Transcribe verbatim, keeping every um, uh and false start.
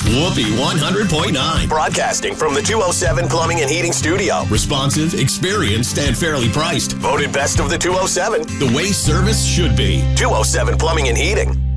Whoopee one hundred point nine. Broadcasting from the two oh seven Plumbing and Heating Studio. Responsive, experienced, and fairly priced. Voted best of the two oh seven. The way service should be. two oh seven Plumbing and Heating.